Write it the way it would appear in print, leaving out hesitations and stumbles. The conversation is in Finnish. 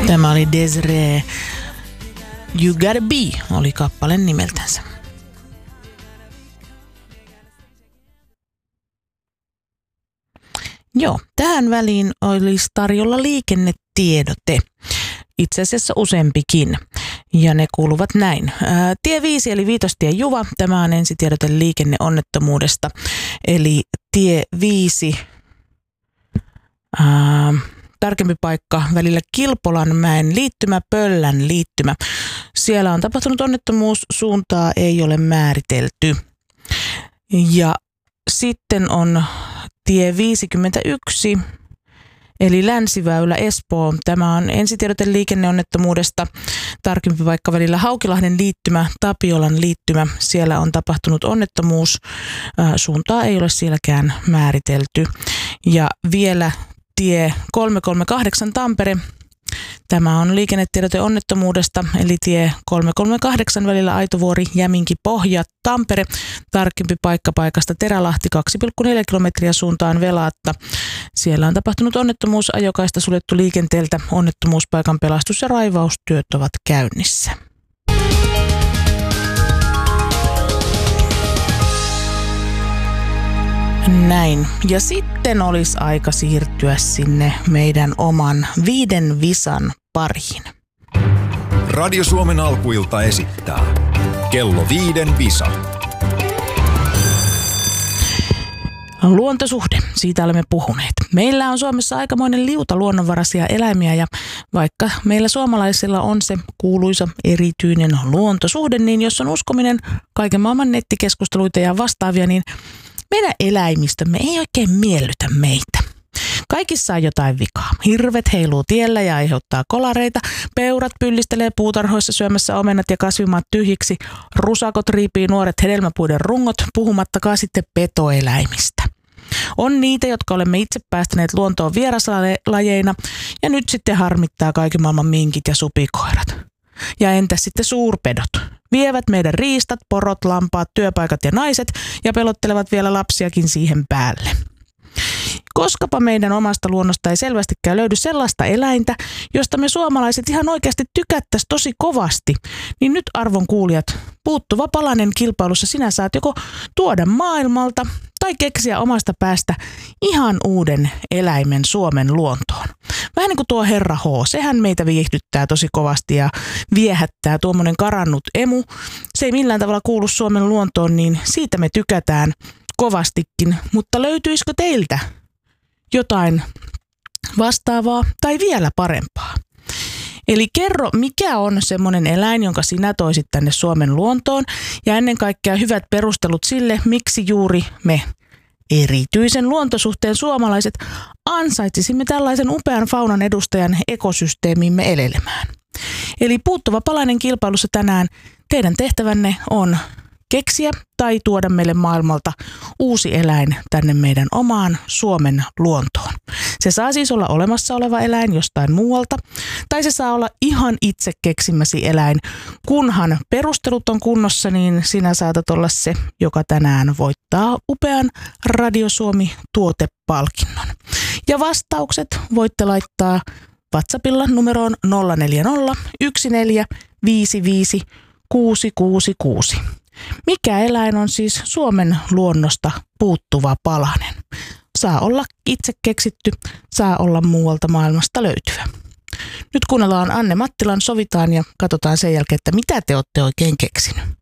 Tämä oli Desiree. You Gotta Be oli kappaleen nimeltänsä. Joo, tähän väliin olisi tarjolla liikennetiedote. Itse asiassa useampikin. Ja ne kuuluvat näin. Tie 5 eli Viitostie Juva. Tämä on ensitiedote liikenneonnettomuudesta. Eli tie 5, tarkempi paikka välillä Kilpolanmäen liittymä, Pöllän liittymä. Siellä on tapahtunut onnettomuus, suuntaa ei ole määritelty. Ja sitten on tie 51, eli Länsiväylä Espoo. Tämä on ensitiedote liikenneonnettomuudesta. Tarkempi paikka välillä Haukilahden liittymä, Tapiolan liittymä. Siellä on tapahtunut onnettomuus. Suuntaa ei ole sielläkään määritelty. Ja vielä tie 338 Tampere. Tämä on liikennetiedote onnettomuudesta, eli tie 338 välillä Aitovuori, Jäminki, Pohja, Tampere. Tarkempi paikka paikasta Terälahti, 2,4 kilometriä suuntaan Velaatta. Siellä on tapahtunut onnettomuus, ajokaista suljettu liikenteeltä. Onnettomuuspaikan pelastus- ja raivaustyöt ovat käynnissä. Näin. Ja sitten olisi aika siirtyä sinne meidän oman 5 visan pariin. Radio Suomen alkuilta esittää Kello 5 visa. Luontosuhde, siitä olemme puhuneet. Meillä on Suomessa aikamoinen liuta luonnonvaraisia eläimiä ja vaikka meillä suomalaisilla on se kuuluisa erityinen luontosuhde, niin jos on uskominen kaiken maailman nettikeskusteluita ja vastaavia, niin meidän eläimistömme ei oikein miellytä meitä. Kaikissa on jotain vikaa. Hirvet heiluu tiellä ja aiheuttaa kolareita. Peurat pyllistelee puutarhoissa syömässä omenat ja kasvimaat tyhjiksi. Rusakot riipii nuoret hedelmäpuiden rungot, puhumattakaan sitten petoeläimistä. On niitä, jotka olemme itse päästäneet luontoon vieraslajeina ja nyt sitten harmittaa kaiken maailman minkit ja supikoirat. Ja entäs sitten suurpedot? Vievät meidän riistat, porot, lampaat, työpaikat ja naiset ja pelottelevat vielä lapsiakin siihen päälle. Koskapa meidän omasta luonnosta ei selvästikään löydy sellaista eläintä, josta me suomalaiset ihan oikeasti tykättäisiin tosi kovasti, niin nyt arvon kuulijat, puuttuva palanen kilpailussa sinä saat joko tuoda maailmalta tai keksiä omasta päästä ihan uuden eläimen Suomen luontoon. Vähän niin kuin tuo Herra H, sehän meitä viihdyttää tosi kovasti ja viehättää tuommoinen karannut emu. Se ei millään tavalla kuulu Suomen luontoon, niin siitä me tykätään kovastikin, mutta löytyisikö teiltä jotain vastaavaa tai vielä parempaa? Eli kerro, mikä on semmoinen eläin, jonka sinä toisit tänne Suomen luontoon ja ennen kaikkea hyvät perustelut sille, miksi juuri me erityisen luontosuhteen suomalaiset ansaitsisimme tällaisen upean faunan edustajan ekosysteemimme elelemään. Eli puuttuva palanen kilpailussa tänään teidän tehtävänne on keksiä tai tuoda meille maailmalta uusi eläin tänne meidän omaan Suomen luontoon. Se saa siis olla olemassa oleva eläin jostain muualta, tai se saa olla ihan itse keksimäsi eläin. Kunhan perustelut on kunnossa, niin sinä saatat olla se, joka tänään voittaa upean Radio Suomi-tuotepalkinnon. Ja vastaukset voitte laittaa WhatsAppilla numeroon 040 1455 666. Mikä eläin on siis Suomen luonnosta puuttuva palanen? Saa olla itse keksitty, saa olla muualta maailmasta löytyvä. Nyt kuunnellaan Anne Mattilan Sovitaan ja katsotaan sen jälkeen, että mitä te olette oikein keksinyt.